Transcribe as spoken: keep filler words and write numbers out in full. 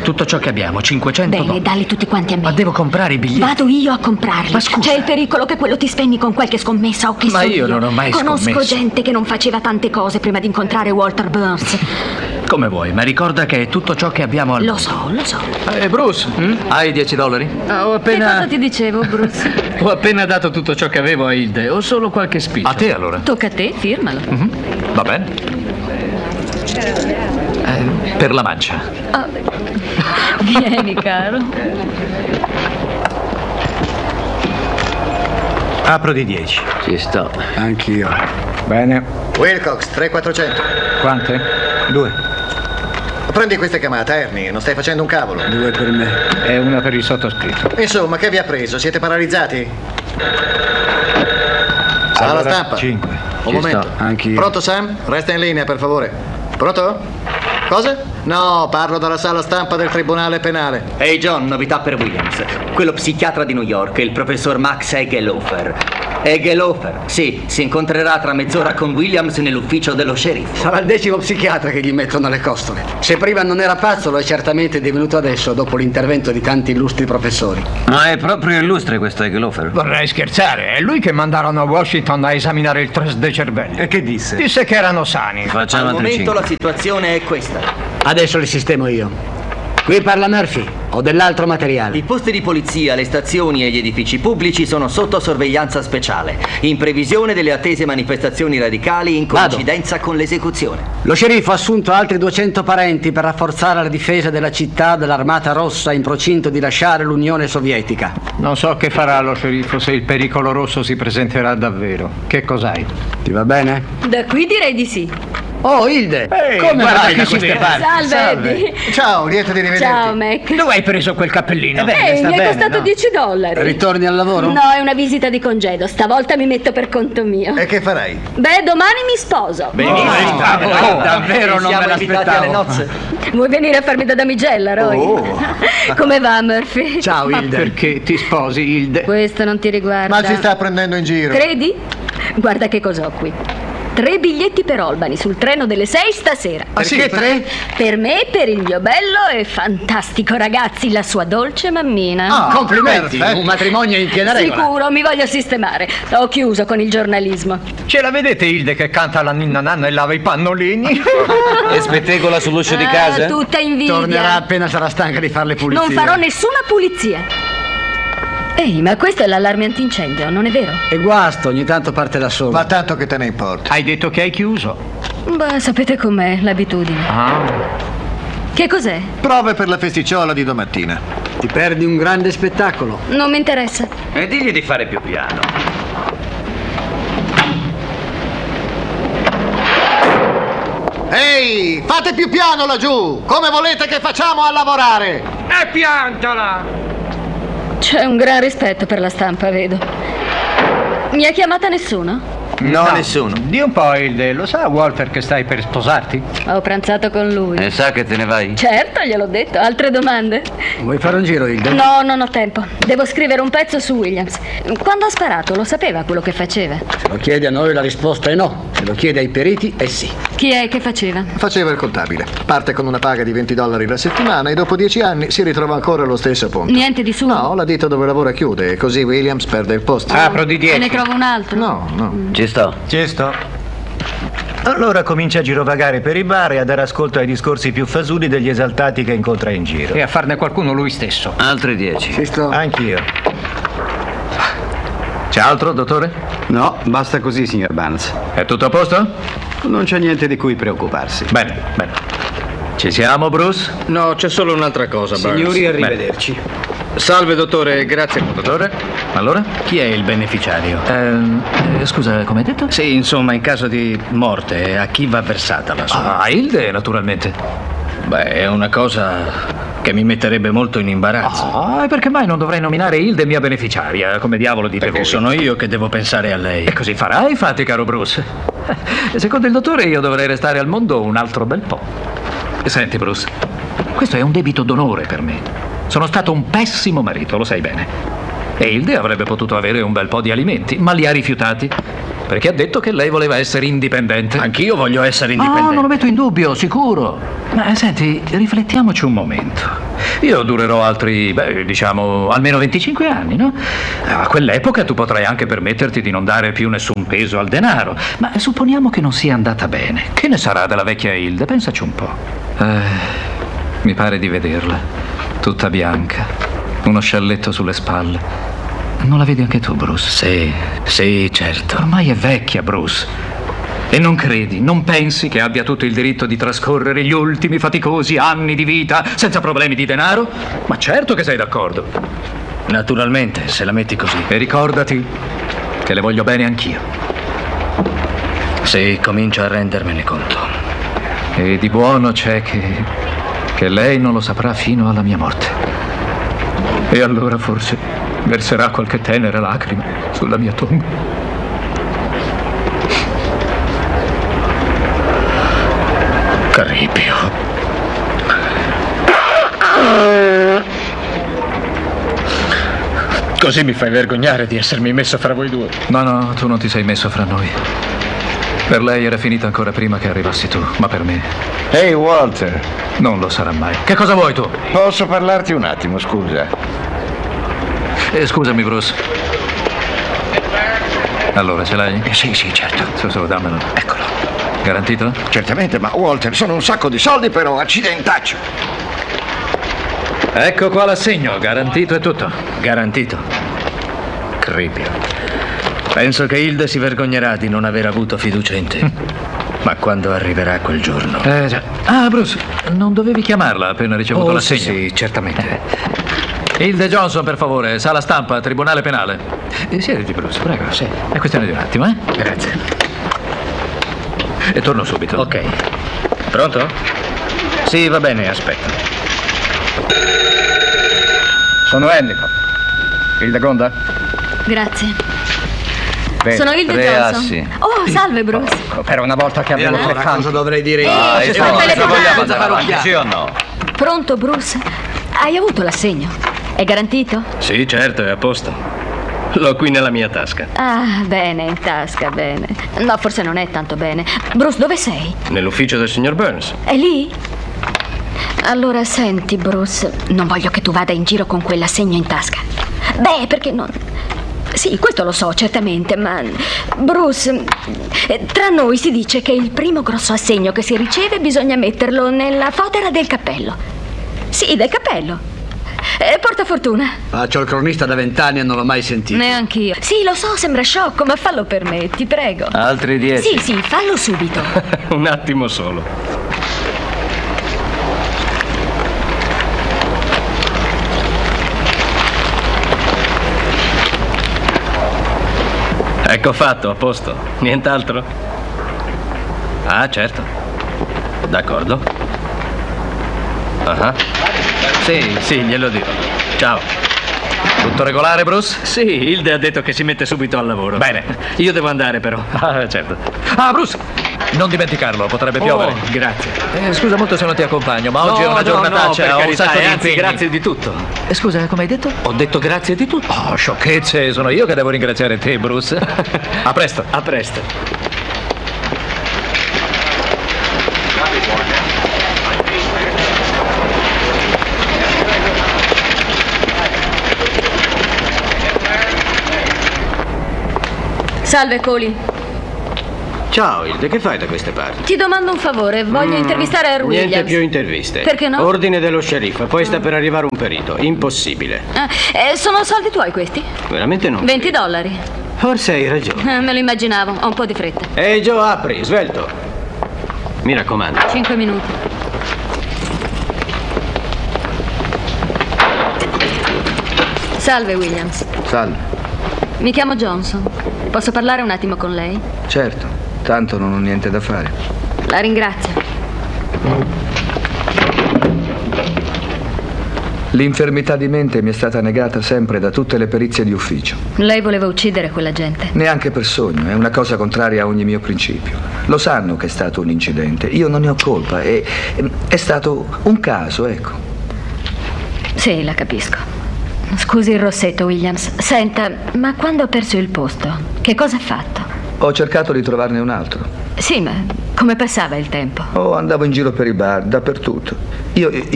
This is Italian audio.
Tutto ciò che abbiamo, cinquecento Bene, dollari. dalli tutti quanti a me. Ma devo comprare i biglietti. Vado io a comprarli. Ma scusa. C'è il pericolo che quello ti spenni con qualche scommessa o che Ma so io non ho mai Conosco scommesso. gente che non faceva tante cose prima di incontrare Walter Burns. Come vuoi, ma ricorda che è tutto ciò che abbiamo al Lo mondo. so, lo so. Eh, Bruce, hm? hai dieci dollari? Ah, ho Che cosa appena... ti dicevo, Bruce? Ho appena dato tutto ciò che avevo a Hilde. Ho solo qualche spiccio. A te allora? Tocca a te, firmalo. Mhm. Va bene. Eh, per la mancia. Oh. Vieni, caro. Apro di dieci. Ci sto. Anch'io. Bene. Wilcox, tre quattrocento. Quante? Due. Prendi questa chiamata, Ernie, non stai facendo un cavolo. Due per me. E una per il sottoscritto. Insomma, che vi ha preso? Siete paralizzati? Sala Allora, stampa. cinque. Un Ci momento. sto. Anch'io. Pronto, Sam? Resta in linea, per favore. Pronto? Cosa? No, parlo dalla sala stampa del tribunale penale. Ehi John, novità per Williams. Quello psichiatra di New York, il professor Max Egelofer. Egelofer, sì, si incontrerà tra mezz'ora con Williams nell'ufficio dello sceriffo. Sarà il decimo psichiatra che gli mettono alle costole. Se prima non era pazzo, lo è certamente divenuto adesso, dopo l'intervento di tanti illustri professori. Ma è proprio illustre questo Egelofer. Vorrei scherzare. È lui che mandarono a Washington a esaminare il test dei cervelli. E che disse? Disse che erano sani. Facciamo Al altri momento cinque. la situazione è questa. Adesso li sistemo io. Qui parla Murphy. Ho dell'altro materiale. I posti di polizia, le stazioni e gli edifici pubblici sono sotto sorveglianza speciale, in previsione delle attese manifestazioni radicali in Vado. coincidenza con l'esecuzione. Lo sceriffo ha assunto altri duecento parenti per rafforzare la difesa della città dall'Armata Rossa in procinto di lasciare l'Unione Sovietica. Non so che farà lo sceriffo se il pericolo rosso si presenterà davvero. Che cos'hai? Ti va bene? Da qui direi di sì. Oh, Hilde! Ehi, come guarda vai chi da si queste vede. parti? Salve, Eddie. Ciao, lieto di rivederti. Ciao, Mac. Dove hai preso quel cappellino? Ehi, sta mi è bene, costato no? dieci dollari. Ritorni al lavoro? No, è una visita di congedo. Stavolta mi metto per conto mio. E che farai? Beh, domani mi sposo. Benissimo. Oh, davvero non Siamo me invitati alle l'aspettavo. nozze. Vuoi venire a farmi da damigella, Roy? Oh. Come va, Murphy? Ciao, Ma Hilde. perché ti sposi, Hilde? Questo non ti riguarda. Ma ci sta prendendo in giro. Credi? Guarda che cosa ho qui. Tre biglietti per Albany sul treno delle sei stasera. Ah, sì? Perché tre? Per me, per il mio bello e fantastico ragazzi, la sua dolce mammina. Ah, Complimenti, perfetto. un matrimonio in piena regola. Sicuro, mi voglio sistemare. Ho chiuso con il giornalismo. Ce la vedete Hilde che canta la ninna nanna e lava i pannolini? E spettegola sull'uscio di Ah, casa? tutta invidia. Tornerà appena sarà stanca di fare le pulizie. Non farò nessuna pulizia. Ehi, ma questo è l'allarme antincendio, non è vero? E guasto, ogni tanto parte da solo. Ma tanto che te ne importa. Hai detto che hai chiuso. Beh, sapete com'è l'abitudine. Ah. Che cos'è? Prove per la festicciola di domattina. Ti perdi un grande spettacolo. Non mi interessa. E digli di fare più piano. Ehi, fate più piano laggiù! Come volete che facciamo a lavorare? E piantala! C'è un gran rispetto per la stampa, vedo. Mi ha chiamata nessuno? No, nessuno. Di un po', Hilde. Lo sa Walter che stai per sposarti? Ho pranzato con lui. E sa che te ne vai? Certo, gliel'ho detto. Altre domande? Vuoi fare un giro, Hilde? No, non ho tempo. Devo scrivere un pezzo su Williams. Quando ha sparato, lo sapeva quello che faceva? Se lo chiedi a noi la risposta è no. Se lo chiedi ai periti è sì. Chi è che faceva? Faceva il contabile. Parte con una paga di venti dollari la settimana e dopo dieci anni si ritrova ancora allo stesso punto. Niente di suo? No, la ditta dove lavora chiude e così Williams perde il posto. Apro di E dieci. ne trovo un altro? No, no. Ci sto. Ci sto. Allora comincia a girovagare per i bar e a dare ascolto ai discorsi più fasulli degli esaltati che incontra in giro. E a farne qualcuno lui stesso. Altri dieci. Ci sto. Anch'io. C'è altro, dottore? No, basta così, signor Barnes. È tutto a posto? Non c'è niente di cui preoccuparsi. Bene, bene. Ci siamo, Bruce? No, c'è solo un'altra cosa, Barnes. Signori, arrivederci. Salve, dottore, grazie. Dottore? Allora? Chi è il beneficiario? Ehm, eh, scusa, come hai detto? Sì, insomma, in caso di morte, a chi va versata la somma? Ah, Hilde, naturalmente. Beh, è una cosa che mi metterebbe molto in imbarazzo. Ah, e perché mai non dovrei nominare Hilde mia beneficiaria? Come diavolo dite Perché voi? sono io che devo pensare a lei. E così farai, infatti, caro Bruce. Secondo il dottore io dovrei restare al mondo un altro bel po'. Senti, Bruce, questo è un debito d'onore per me. Sono stato un pessimo marito, lo sai bene. E Hilde avrebbe potuto avere un bel po' di alimenti, ma li ha rifiutati. perché ha detto che lei voleva essere indipendente. Anch'io voglio essere indipendente. Ah, non lo metto in dubbio, sicuro. Ma senti, riflettiamoci un momento. Io durerò altri, beh, diciamo, almeno venticinque anni, no? A quell'epoca tu potrai anche permetterti di non dare più nessun peso al denaro. Ma supponiamo che non sia andata bene. Che ne sarà della vecchia Hilde? Pensaci un po'. Eh, mi pare di vederla, tutta bianca, uno scialletto sulle spalle. Non la vedi anche tu, Bruce? Sì, sì, certo. Ormai è vecchia, Bruce. E non credi, non pensi che abbia tutto il diritto di trascorrere gli ultimi faticosi anni di vita senza problemi di denaro? Ma certo che sei d'accordo. Naturalmente, se la metti così. E ricordati che le voglio bene anch'io. Sì, comincio a rendermene conto. E di buono c'è che, che lei non lo saprà fino alla mia morte. E allora forse verserà qualche tenera lacrima sulla mia tomba. Caripio. Così mi fai vergognare di essermi messo fra voi due. No, no, tu non ti sei messo fra noi. Per lei era finita ancora prima che arrivassi tu, ma per me... Ehi, hey, Walter. Non lo sarà mai. Che cosa vuoi tu? Posso parlarti un attimo, scusa? Eh, scusami, Bruce. Allora, ce l'hai? Eh, sì, sì, certo. Su, su, dammelo. Eccolo. Garantito? Certamente, ma Walter, sono un sacco di soldi, però, accidentaccio. Ecco qua l'assegno, garantito e tutto. Garantito. Caripio. Penso che Hilde si vergognerà di non aver avuto fiducia in te. Ma quando arriverà quel giorno... Eh, già. Ah, Bruce, non dovevi chiamarla appena ricevuto oh, l'assegno? Sì, sì, certamente. Hilde Johnson, per favore, sala stampa, tribunale penale. Eh, siediti, Bruce, prego. Sì. È questione di un attimo, eh? Grazie. E torno subito. Ok. Pronto? Sì, va bene, aspetta. Sono Endicott. Hilde Gonda? Grazie. Beh, Sono Hilde tre Johnson. assi. Oh, salve, Bruce. Per una volta che abbiamo tre Allora, fan. cosa dovrei dire io? Ah, Eh, e ci poi, sono se delle vogliamo banane. andare avanti, sì o no? Pronto, Bruce? Hai avuto l'assegno? È garantito? Sì, certo, è a posto. L'ho qui nella mia tasca. Ah, bene, in tasca, bene. No, forse non è tanto bene. Bruce, dove sei? Nell'ufficio del signor Burns. È lì? Allora, senti, Bruce, non voglio che tu vada in giro con quell'assegno in tasca. Beh, perché non... Sì, questo lo so, certamente, ma... Bruce, eh, tra noi si dice che il primo grosso assegno che si riceve bisogna metterlo nella fodera del cappello. Sì, del cappello. Eh, porta fortuna. Faccio il cronista da vent'anni e non l'ho mai sentito. Neanch'io. Sì, lo so, sembra sciocco, ma fallo per me, ti prego. Altri dieci. Sì, sì, fallo subito. Un attimo solo. Ecco fatto, a posto. Nient'altro? Ah, certo. D'accordo. Ah. Sì, sì, glielo dirò. Ciao. Tutto regolare, Bruce? Sì, Hilde ha detto che si mette subito al lavoro. Bene. Io devo andare, però. Ah, certo. Ah, Bruce, non dimenticarlo, potrebbe piovere. Oh, grazie. Eh, scusa molto se non ti accompagno, ma oggi No, è una no, giornataccia, no, per ho un carità, sacco e di anzi, impegni. grazie di tutto. Eh, scusa, come hai detto? Ho detto grazie di tutto. Oh, sciocchezze, sono io che devo ringraziare te, Bruce. A presto. A presto. Salve, Colin. Ciao Hilde, che fai da queste parti? Ti domando un favore, voglio intervistare Earl Williams. Niente più interviste. Perché no? Ordine dello sceriffo, poi sta per arrivare un perito. Impossibile. Ah, eh, sono soldi tuoi questi? Veramente non. venti dollari. Forse hai ragione. Eh, me lo immaginavo, ho un po' di fretta. Ehi Joe, apri, svelto. Mi raccomando. Cinque minuti. Salve, Williams. Salve. Mi chiamo Johnson. Posso parlare un attimo con lei? Certo, tanto non ho niente da fare. La ringrazio. L'infermità di mente mi è stata negata sempre da tutte le perizie di ufficio. Lei voleva uccidere quella gente? Neanche per sogno, è una cosa contraria a ogni mio principio. Lo sanno che è stato un incidente, io non ne ho colpa, è, è stato un caso, ecco. Sì, la capisco. Scusi il rossetto, Williams. Senta, ma quando ha perso il posto, che cosa ha fatto? Ho cercato di trovarne un altro. Sì, ma come passava il tempo? Oh, andavo in giro per i bar, dappertutto. Io,